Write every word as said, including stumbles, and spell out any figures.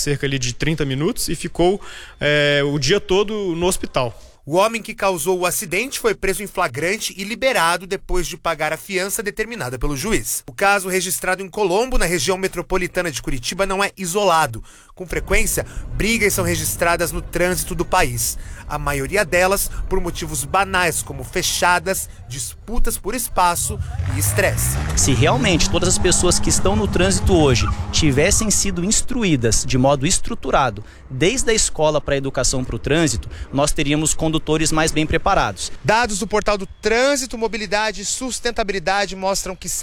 cerca ali de trinta minutos, e ficou é, o dia todo no hospital. O homem que causou o acidente foi preso em flagrante e liberado depois de pagar a fiança determinada pelo juiz. O caso, registrado em Colombo, na região metropolitana de Curitiba, não é isolado. Com frequência, brigas são registradas no trânsito do país. A maioria delas por motivos banais, como fechadas, disputas por espaço e estresse. Se realmente todas as pessoas que estão no trânsito hoje tivessem sido instruídas de modo estruturado, desde a escola para a educação para o trânsito, nós teríamos condutores mais bem preparados. Dados do portal do Trânsito, Mobilidade e Sustentabilidade mostram que